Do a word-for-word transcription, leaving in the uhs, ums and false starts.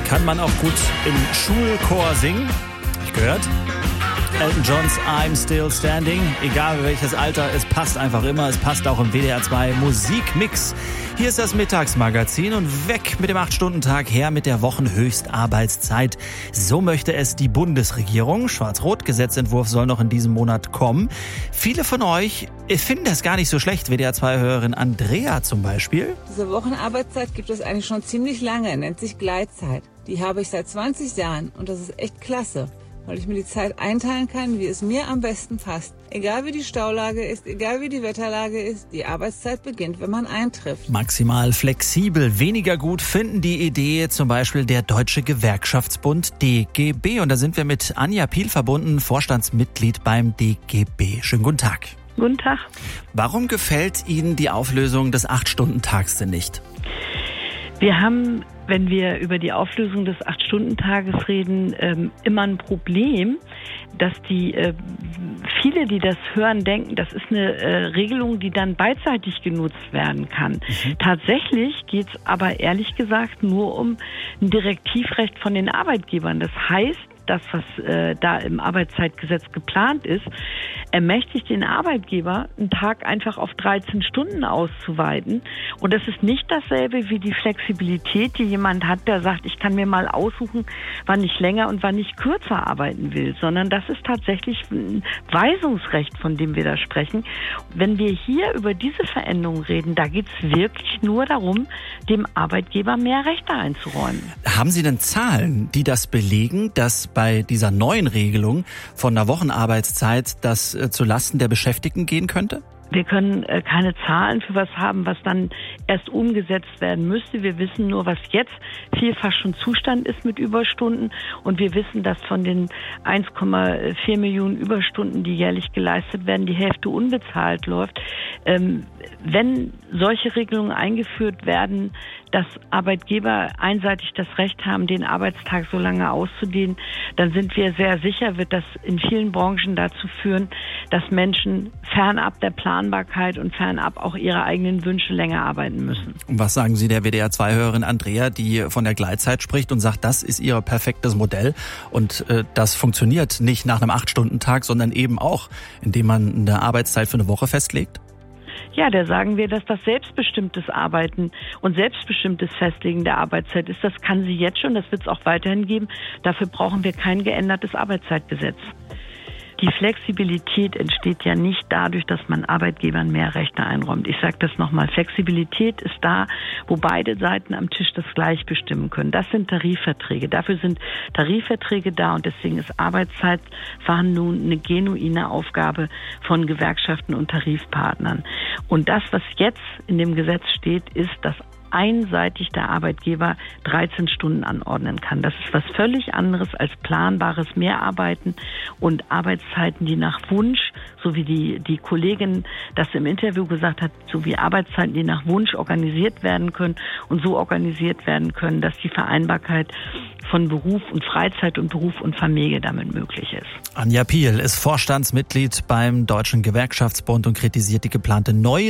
Kann man auch gut im Schulchor singen. Ich gehört. Elton Johns I'm Still Standing. Egal welches Alter, es passt einfach immer. Es passt auch im W D R zwei Musikmix. Hier ist das Mittagsmagazin und weg mit dem acht Stunden Tag, her mit der Wochenhöchstarbeitszeit. So möchte es die Bundesregierung. Schwarz-Rot-Gesetzentwurf soll noch in diesem Monat kommen. Viele von euch finden das gar nicht so schlecht. W D R zwei-Hörerin Andrea zum Beispiel. Diese Wochenarbeitszeit gibt es eigentlich schon ziemlich lange, nennt sich Gleitzeit. Die habe ich seit zwanzig Jahren und das ist echt klasse, weil ich mir die Zeit einteilen kann, wie es mir am besten passt. Egal wie die Staulage ist, egal wie die Wetterlage ist, die Arbeitszeit beginnt, wenn man eintrifft. Maximal flexibel, weniger gut finden die Idee zum Beispiel der Deutsche Gewerkschaftsbund D G B. Und da sind wir mit Anja Piel verbunden, Vorstandsmitglied beim D G B. Schönen guten Tag. Guten Tag. Warum gefällt Ihnen die Auflösung des acht Stunden Tags denn nicht? Wir haben, wenn wir über die Auflösung des acht Stunden Tages reden, ähm, immer ein Problem, dass die äh, viele, die das hören, denken, das ist eine äh, Regelung, die dann beidseitig genutzt werden kann. Mhm. Tatsächlich geht es aber ehrlich gesagt nur um ein Direktivrecht von den Arbeitgebern. Das heißt, das, was äh, da im Arbeitszeitgesetz geplant ist, ermächtigt den Arbeitgeber, einen Tag einfach auf dreizehn Stunden auszuweiten. Und das ist nicht dasselbe wie die Flexibilität, die jemand hat, der sagt, ich kann mir mal aussuchen, wann ich länger und wann ich kürzer arbeiten will, sondern das ist tatsächlich ein Weisungsrecht, von dem wir da sprechen. Wenn wir hier über diese Veränderung reden, da geht es wirklich nur darum, dem Arbeitgeber mehr Rechte einzuräumen. Haben Sie denn Zahlen, die das belegen, dass bei dieser neuen Regelung von der Wochenarbeitszeit das äh, zu Lasten der Beschäftigten gehen könnte? Wir können äh, keine Zahlen für was haben, was dann erst umgesetzt werden müsste. Wir wissen nur, was jetzt vielfach schon Zustand ist mit Überstunden. Und wir wissen, dass von den eins Komma vier Millionen Überstunden, die jährlich geleistet werden, die Hälfte unbezahlt läuft. Ähm, wenn solche Regelungen eingeführt werden, dass Arbeitgeber einseitig das Recht haben, den Arbeitstag so lange auszudehnen, dann sind wir sehr sicher, wird das in vielen Branchen dazu führen, dass Menschen fernab der Planbarkeit und fernab auch ihre eigenen Wünsche länger arbeiten müssen. Und was sagen Sie der W D R zwei-Hörerin Andrea, die von der Gleitzeit spricht und sagt, das ist ihr perfektes Modell und äh, das funktioniert nicht nach einem acht Stunden Tag, sondern eben auch, indem man eine Arbeitszeit für eine Woche festlegt? Ja, da sagen wir, dass das selbstbestimmtes Arbeiten und selbstbestimmtes Festlegen der Arbeitszeit ist. Das kann sie jetzt schon, das wird es auch weiterhin geben. Dafür brauchen wir kein geändertes Arbeitszeitgesetz. Die Flexibilität entsteht ja nicht dadurch, dass man Arbeitgebern mehr Rechte einräumt. Ich sage das nochmal, Flexibilität ist da, wo beide Seiten am Tisch das gleich bestimmen können. Das sind Tarifverträge. Dafür sind Tarifverträge da und deswegen ist Arbeitszeitverhandlung eine genuine Aufgabe von Gewerkschaften und Tarifpartnern. Und das, was jetzt in dem Gesetz steht, ist, dass einseitig der Arbeitgeber dreizehn Stunden anordnen kann. Das ist was völlig anderes als planbares Mehrarbeiten und Arbeitszeiten, die nach Wunsch, so wie die, die Kollegin das im Interview gesagt hat, so wie Arbeitszeiten, die nach Wunsch organisiert werden können und so organisiert werden können, dass die Vereinbarkeit von Beruf und Freizeit und Beruf und Familie damit möglich ist. Anja Piel ist Vorstandsmitglied beim Deutschen Gewerkschaftsbund und kritisiert die geplante neue